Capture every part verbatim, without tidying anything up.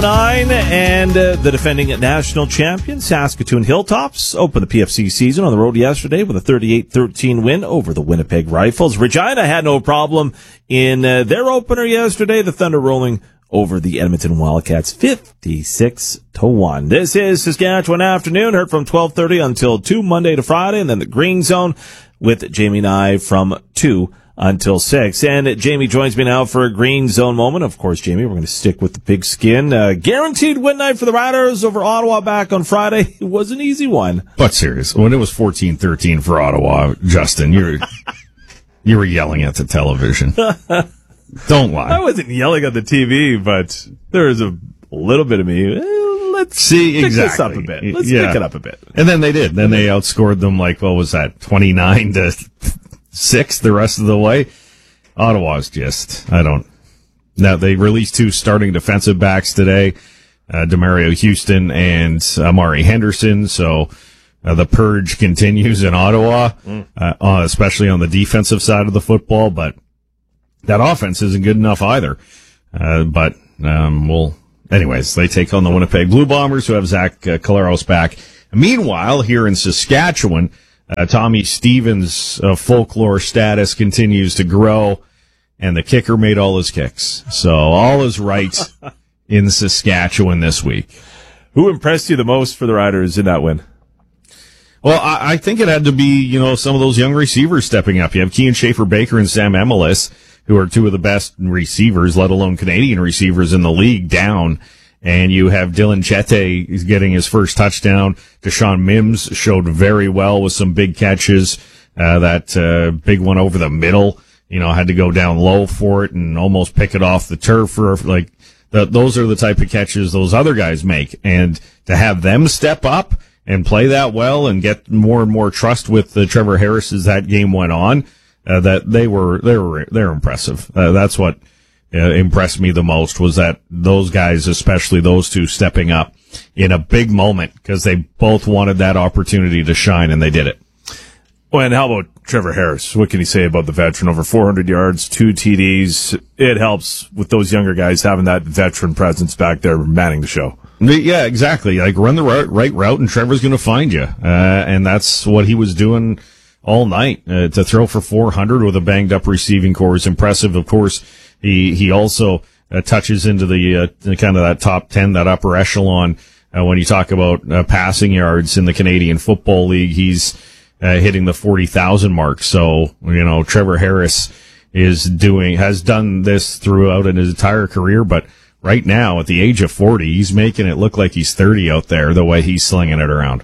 nine, and uh, the defending national champion Saskatoon Hilltops opened the P F C season on the road yesterday with a thirty-eight thirteen win over the Winnipeg Rifles. Regina had no problem in uh, their opener yesterday, the Thunder rolling over the Edmonton Wildcats fifty-six to one. This is Saskatchewan Afternoon, heard from twelve thirty until two Monday to Friday, and then the Green Zone with Jamie and I from two until six. And Jamie joins me now for a Green Zone moment. Of course, Jamie, we're going to stick with the pigskin. Uh, guaranteed win night for the Riders over Ottawa back on Friday. It was an easy one. But serious, when it was fourteen thirteen for Ottawa, Justin, you're, you were yelling at the television. Don't lie. I wasn't yelling at the T V, but there was a little bit of me. Eh, let's see pick exactly. this up a bit. Let's yeah. pick it up a bit. And then they did. Then they outscored them like, what was that, twenty-nine to six the rest of the way. Ottawa's just, I don't. Now, they released two starting defensive backs today, uh, Demario Houston and Amari Henderson. So uh, the purge continues in Ottawa, mm. uh, uh, especially on the defensive side of the football. But that offense isn't good enough either. Uh, but um, we'll, anyways, they take on the Winnipeg Blue Bombers, who have Zach uh, Collaros back. Meanwhile, here in Saskatchewan, Uh, Tommy Stevens' uh, folklore status continues to grow, and the kicker made all his kicks. So all is right in Saskatchewan this week. Who impressed you the most for the Riders in that win? Well, I, I think it had to be, you know, some of those young receivers stepping up. You have Kean Schaefer-Baker and Sam Emelis, who are two of the best receivers, let alone Canadian receivers in the league, down. And you have Dylan Chete is getting his first touchdown. Deshaun Mims showed very well with some big catches. Uh, that, uh, big one over the middle, you know, had to go down low for it and almost pick it off the turf for, like, the, those are the type of catches those other guys make. And to have them step up and play that well and get more and more trust with the Trevor Harris as that game went on, uh, that they were, they were, they're impressive. Uh, that's what, Uh, impressed me the most was that those guys, especially those two, stepping up in a big moment because they both wanted that opportunity to shine, and they did it. Well, and how about Trevor Harris? What can you say about the veteran? Over four hundred yards, two T Ds. It helps with those younger guys having that veteran presence back there manning the show. Yeah, exactly. Like, run the right, right route, and Trevor's going to find you. Uh, and that's what he was doing all night. Uh, to throw for four hundred with a banged-up receiving core is impressive. Of course, He he also uh, touches into the uh, kind of that top ten, that upper echelon. Uh, when you talk about uh, passing yards in the Canadian Football League, he's uh, hitting the forty thousand mark. So, you know, Trevor Harris is doing has done this throughout in his entire career, but right now at the age of forty, he's making it look like he's thirty out there the way he's slinging it around.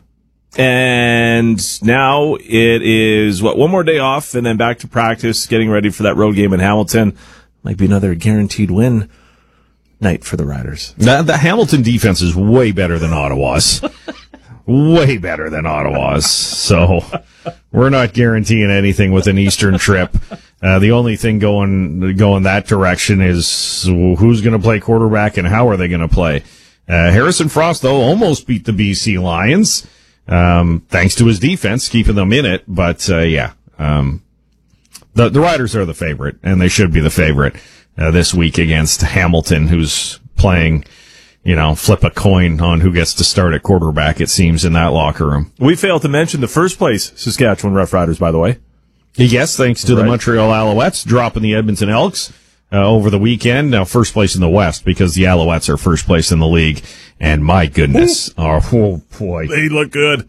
And now it is, what, one more day off and then back to practice, getting ready for that road game in Hamilton. Might be another guaranteed win night for the Riders. The, the Hamilton defense is way better than Ottawa's. Way better than Ottawa's. So we're not guaranteeing anything with an Eastern trip. Uh, the only thing going going that direction is who's going to play quarterback and how are they going to play. Uh, Harrison Frost, though, almost beat the B C Lions, um, thanks to his defense, keeping them in it. But, uh, yeah. Um, The, the Riders are the favorite, and they should be the favorite uh, this week against Hamilton, who's playing, you know, flip a coin on who gets to start at quarterback, it seems, in that locker room. We failed to mention the first place Saskatchewan Rough Riders, by the way. Yes, thanks to right. the Montreal Alouettes dropping the Edmonton Elks uh, over the weekend. Now, first place in the West, because the Alouettes are first place in the league. And my goodness, oh, oh boy. They look good.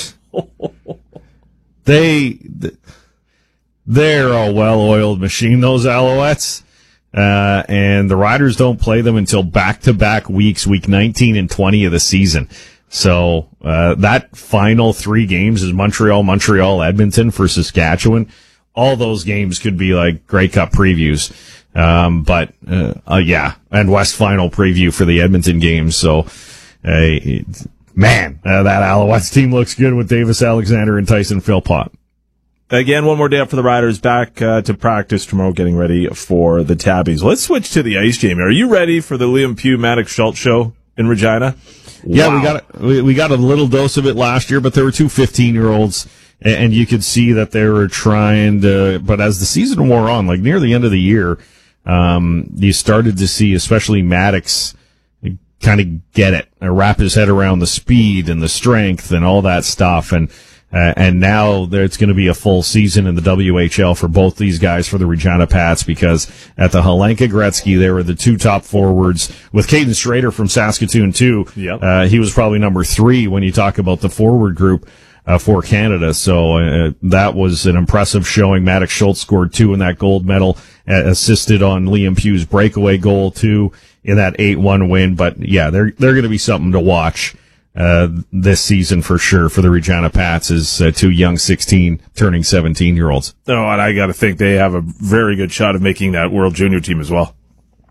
they... The, They're a well-oiled machine, those Alouettes. Uh, and the Riders don't play them until back-to-back weeks, week nineteen and twenty of the season. So, uh, that final three games is Montreal, Montreal, Edmonton for Saskatchewan. All ththose games could be like Grey Cup previews. Um, but, uh, uh, yeah, and West Final preview for the Edmonton games. So, uh, man, uh, that Alouettes team looks good with Davis Alexander and Tyson Philpott. Again, one more day up for the Riders, back uh, to practice tomorrow, getting ready for the Tabbies. Let's switch to the ice, Jamie. Are you ready for the Liam Pugh, Maddox Schultz show in Regina? Yeah, wow. we got a, we, we got a little dose of it last year, but there were two fifteen-year-olds, and, and you could see that they were trying to, but as the season wore on, like near the end of the year, um, you started to see, especially Maddox, kind of get it, or wrap his head around the speed and the strength and all that stuff. And uh, and now there's going to be a full season in the W H L for both these guys for the Regina Pats, because at the Helenka Gretzky, they were the two top forwards, with Caden Schrader from Saskatoon too. Yep. Uh, he was probably number three when you talk about the forward group uh, for Canada. So uh, that was an impressive showing. Maddox Schultz scored two in that gold medal, uh, assisted on Liam Pugh's breakaway goal too in that eight one win. But yeah, they're they're going to be something to watch Uh, this season for sure for the Regina Pats, is uh, two young sixteen turning seventeen year olds. Oh, and I got to think they have a very good shot of making that World Junior team as well.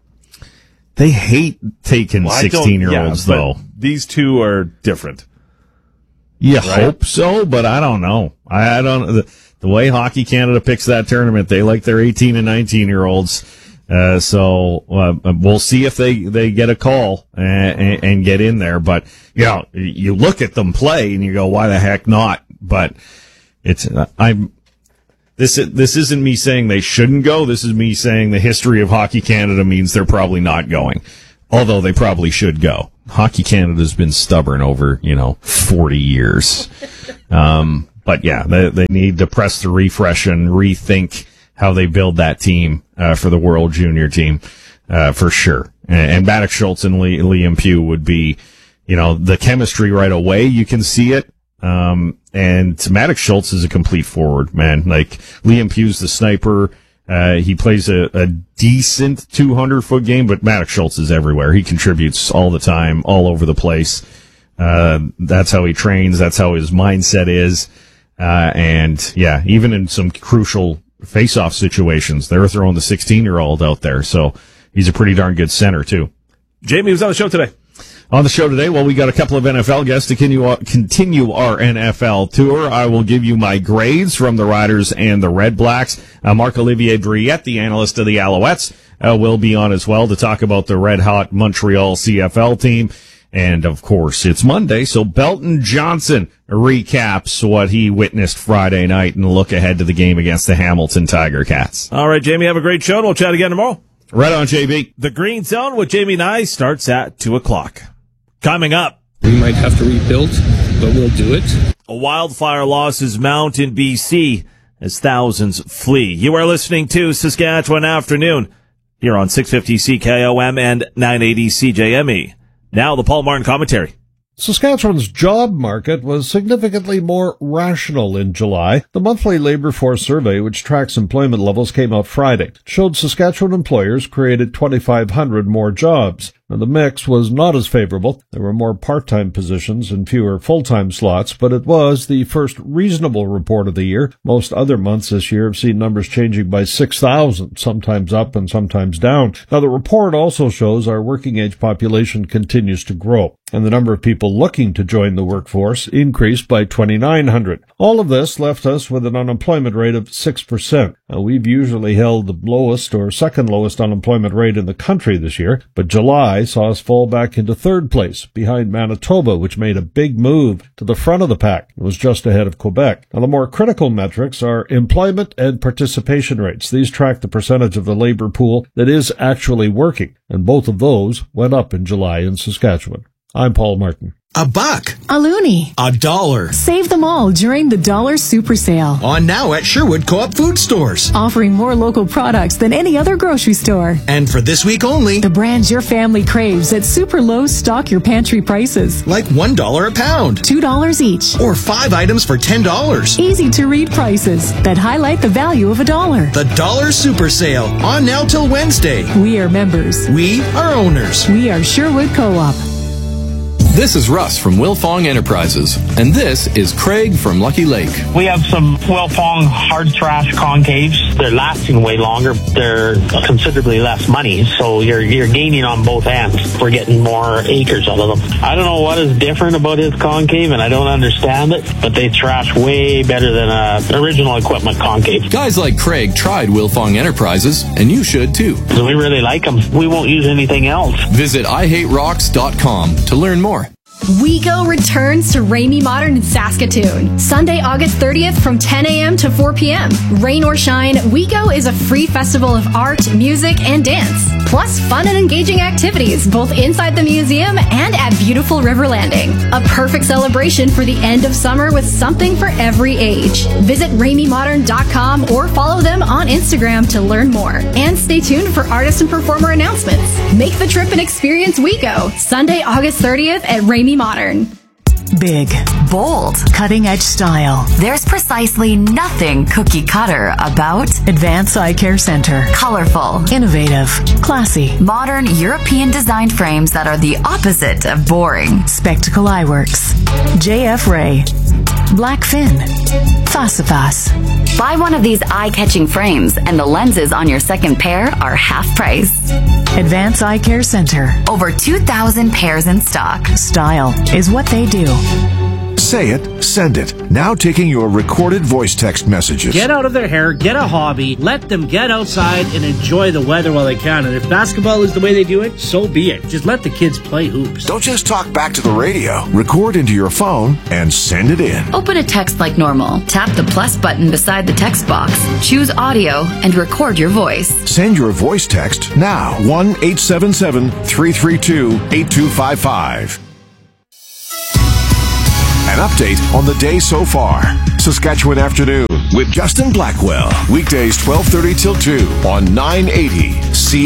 They hate taking Well, sixteen year olds yeah, though. These two are different. You right? hope so, but I don't know. I, I don't. The, the way Hockey Canada picks that tournament, they like their eighteen and nineteen year olds. Uh, so, uh, we'll see if they, they get a call and, and, and get in there. But, you know, you look at them play and you go, why the heck not? But it's, uh, I'm, this, this isn't me saying they shouldn't go. This is me saying the history of Hockey Canada means they're probably not going. Although they probably should go. Hockey Canada's been stubborn over, you know, forty years. Um, but yeah, they, they need to press the refresh and rethink how they build that team uh, for the World Junior team, uh, for sure. And, and Maddox Schultz and Lee, Liam Pugh would be, you know, the chemistry right away. You can see it. Um, and Maddox Schultz is a complete forward, man. Like, Liam Pugh's the sniper. Uh, he plays a, a decent two hundred foot game, but Maddox Schultz is everywhere. He contributes all the time, all over the place. Uh, that's how he trains. That's how his mindset is. Uh, and yeah, even in some crucial face-off situations, they're throwing the sixteen-year-old out there. So he's a pretty darn good center, too. Jamie was on the show today. On the show today, well, we got a couple of N F L guests to continue, continue our N F L tour. I will give you my grades from the Riders and the Red Blacks. Uh, Marc-Olivier Briette, the analyst of the Alouettes, uh, will be on as well to talk about the red-hot Montreal C F L team. And, of course, it's Monday, so Belton Johnson recaps what he witnessed Friday night and look ahead to the game against the Hamilton Tiger Cats. All right, Jamie, have a great show, and we'll chat again tomorrow. Right on, J B. The Green Zone with Jamie Nye starts at two o'clock. Coming up, we might have to rebuild, but we'll do it. A wildfire losses mount in B C as thousands flee. You are listening to Saskatchewan Afternoon here on six fifty C K O M and nine eighty C J M E. Now the Paul Martin commentary. Saskatchewan's job market was significantly more rational in July. The monthly labor force survey, which tracks employment levels, came out Friday. It showed Saskatchewan employers created twenty-five hundred more jobs. Now, the mix was not as favorable. There were more part-time positions and fewer full-time slots, but it was the first reasonable report of the year. Most other months this year have seen numbers changing by six thousand, sometimes up and sometimes down. Now, the report also shows our working-age population continues to grow, and the number of people looking to join the workforce increased by twenty-nine hundred. All of this left us with an unemployment rate of six percent. Now, we've usually held the lowest or second lowest unemployment rate in the country this year, but July saw us fall back into third place, behind Manitoba, which made a big move to the front of the pack. It was just ahead of Quebec. Now, the more critical metrics are employment and participation rates. These track the percentage of the labor pool that is actually working, and both of those went up in July in Saskatchewan. I'm Paul Martin. A buck. A loonie. A dollar. Save them all during the Dollar Super Sale. On now at Sherwood Co-op Food Stores. Offering more local products than any other grocery store. And for this week only, the brands your family craves at super low stock your pantry prices. Like one dollar a pound. two dollars each. Or five items for ten dollars. Easy to read prices that highlight the value of a dollar. The Dollar Super Sale. On now till Wednesday. We are members. We are owners. We are Sherwood Co-op. This is Russ from Wilfong Enterprises, and this is Craig from Lucky Lake. We have some Wilfong hard trash concaves. They're lasting way longer. They're considerably less money, so you're you're gaining on both ends. We're getting more acres out of them. I don't know what is different about his concave, and I don't understand it, but they trash way better than a original equipment concave. Guys like Craig tried Wilfong Enterprises, and you should too. So we really like them. We won't use anything else. Visit I hate rocks dot com to learn more. WeGo returns to Ramey Modern in Saskatoon. Sunday, August thirtieth from ten a.m. to four p.m. Rain or shine, WeGo is a free festival of art, music, and dance. Plus fun and engaging activities both inside the museum and at beautiful River Landing. A perfect celebration for the end of summer with something for every age. Visit ramey modern dot com or follow them on Instagram to learn more. And stay tuned for artist and performer announcements. Make the trip and experience WeGo. Sunday, August thirtieth at Ramey Modern. Big, bold, cutting-edge style. There's precisely nothing cookie cutter about Advance Eye Care Center. Colorful, innovative, classy, modern European designed frames that are the opposite of boring. Spectacle Eyeworks, J F Ray, Blackfin, Fasifas. Buy one of these eye-catching frames and the lenses on your second pair are half price. Advance Eye Care Center. Over two thousand pairs in stock. Style is what they do. Say it, send it. Now taking your recorded voice text messages. Get out of their hair, get a hobby, let them get outside and enjoy the weather while they can. And if basketball is the way they do it, so be it. Just let the kids play hoops. Don't just talk back to the radio. Record into your phone and send it in. Open a text like normal. Tap the plus button beside the text box. Choose audio and record your voice. Send your voice text now. one eight seven seven, three three two, eight two five five. An update on the day so far. Saskatchewan Afternoon with Justin Blackwell. Weekdays twelve thirty till two on nine eighty